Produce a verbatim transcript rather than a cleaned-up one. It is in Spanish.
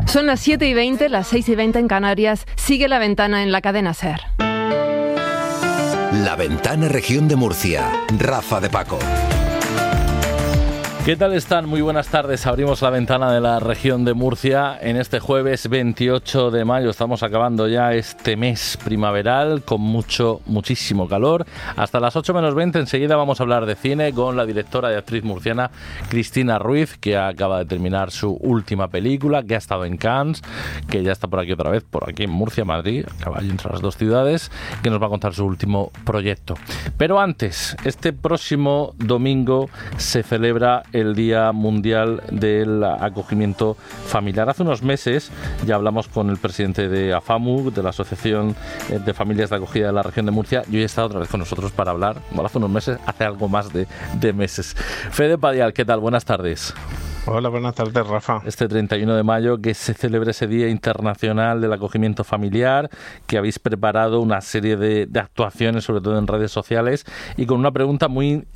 Son las siete y veinte, las seis y veinte en Canarias. Sigue La Ventana en la cadena SER. La Ventana, Región de Murcia. Rafa de Paco. ¿Qué tal están? Muy buenas tardes. Abrimos la ventana de la región de Murcia en este jueves veintiocho de mayo. Estamos acabando ya este mes primaveral con mucho, muchísimo calor. Hasta las ocho menos veinte enseguida vamos a hablar de cine con la directora y actriz murciana Cristina Ruiz, que acaba de terminar su última película, que ha estado en Cannes, que ya está por aquí otra vez, por aquí en Murcia, Madrid, a caballo entre las dos ciudades, que nos va a contar su último proyecto. Pero antes, este próximo domingo se celebra el Día Mundial del Acogimiento Familiar. Hace unos meses ya hablamos con el presidente de AFAMU, de la Asociación de Familias de Acogida de la región de Murcia, y hoy está otra vez con nosotros para hablar, bueno, hace unos meses, hace algo más de, de meses. Fede Padial, ¿qué tal? Buenas tardes. Hola, buenas tardes, Rafa. Este treinta y uno de mayo, que se celebra ese Día Internacional del Acogimiento Familiar, que habéis preparado una serie de, de actuaciones, sobre todo en redes sociales, y con una pregunta muy